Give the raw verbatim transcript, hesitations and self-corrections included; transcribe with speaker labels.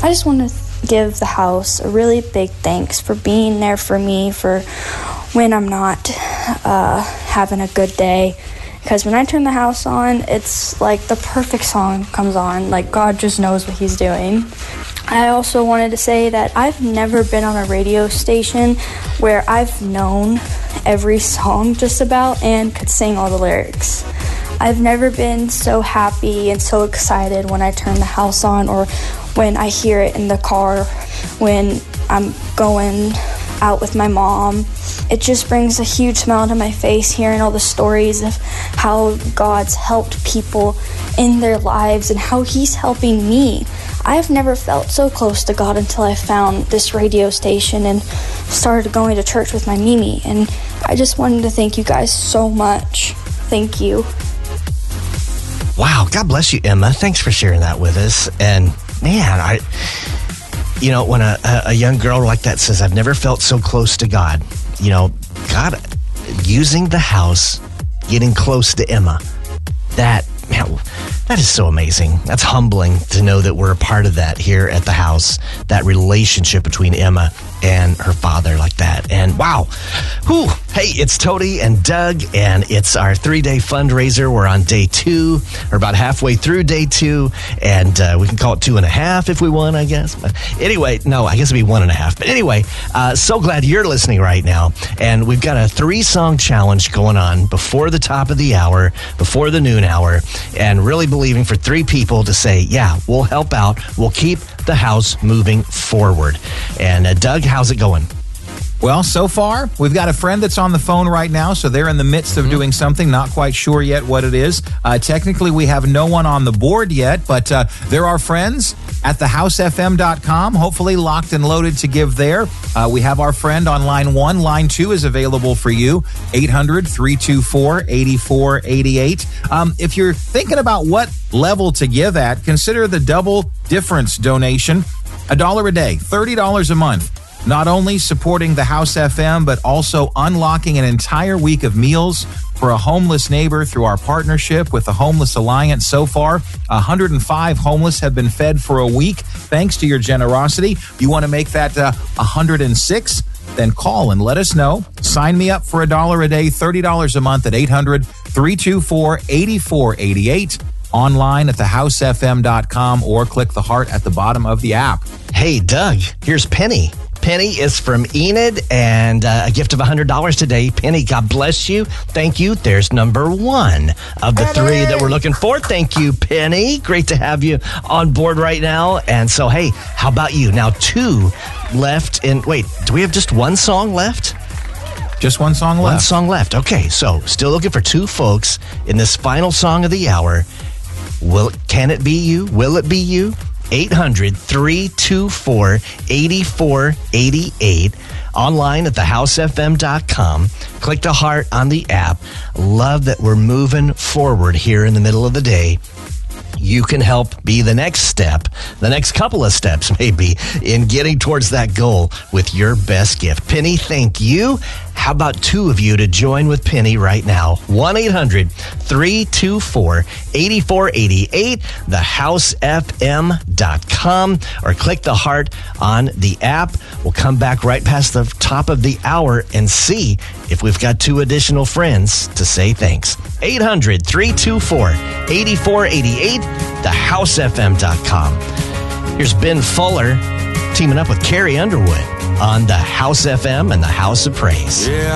Speaker 1: I just want to give the house a really big thanks for being there for me for when I'm not uh, having a good day. Because when I turn the house on, it's like the perfect song comes on. Like, God just knows what he's doing. I also wanted to say that I've never been on a radio station where I've known every song just about and could sing all the lyrics. I've never been so happy and so excited when I turn the house on or when I hear it in the car when I'm going out with my mom. It just brings a huge smile to my face hearing all the stories of how God's helped people in their lives and how he's helping me. I've never felt so close to God until I found this radio station and started going to church with my Mimi. And I just wanted to thank you guys so much. Thank you.
Speaker 2: Wow, God bless you, Emma. Thanks for sharing that with us. And man, I, you know, when a, a young girl like that says, I've never felt so close to God, you know, God using the house, getting close to Emma, that, man, that is so amazing. That's humbling to know that we're a part of that here at the house, that relationship between Emma and her father like that. And wow, whew, hey, it's Tody and Doug, and it's our three-day fundraiser. We're on day two, or about halfway through day two, and uh, we can call it two and a half if we want, I guess. But anyway, no, I guess it'd be one and a half. But anyway, uh, so glad you're listening right now. And we've got a three-song challenge going on before the top of the hour, before the noon hour, and really believing for three people to say, yeah, we'll help out. We'll keep the house moving forward. And uh, Doug, how's it going?
Speaker 3: Well, so far, we've got a friend that's on the phone right now, so they're in the midst of mm-hmm. doing something, not quite sure yet what it is. Uh, technically, we have no one on the board yet, but uh, there are friends at the house f m dot com, hopefully locked and loaded to give there. Uh, we have our friend on line one. Line two is available for you, eight hundred, three two four, eight four eight eight. Um, if you're thinking about what level to give at, consider the double difference donation, a dollar a day, thirty dollars a month. Not only supporting the House F M, but also unlocking an entire week of meals for a homeless neighbor through our partnership with the Homeless Alliance. So far, one hundred five homeless have been fed for a week, thanks to your generosity. You want to make that uh, one hundred six? Then call and let us know. Sign me up for a dollar a day, thirty dollars a month at eight hundred, three two four, eight four eight eight. Online at the house f m dot com or click the heart at the bottom of the app.
Speaker 2: Hey, Doug, here's Penny. Penny is from Enid, and uh, a gift of one hundred dollars today. Penny, God bless you. Thank you. There's number one of the Penny. Three that we're looking for. Thank you, Penny. Great to have you on board right now. And so, hey, how about you? Now, two left in... Wait, do we have just one song left?
Speaker 3: Just one song left.
Speaker 2: One song left. Okay, so still looking for two folks in this final song of the hour. Will Can it be you? Will it be you? eight hundred, three two four, eight four eight eight. Online at the house f m dot com. Click the heart on the app. Love that we're moving forward here in the middle of the day. You can help be the next step, the next couple of steps maybe, in getting towards that goal with your best gift. Penny, thank you. How about two of you to join with Penny right now? one eight hundred, three two four, eight four eight eight, the house f m dot com, or click the heart on the app. We'll come back right past the top of the hour and see if we've got two additional friends to say thanks. eight hundred, three two four, eight four eight eight, the house f m dot com. Here's Ben Fuller teaming up with Carrie Underwood on the House F M and the House of Praise.
Speaker 4: Yeah.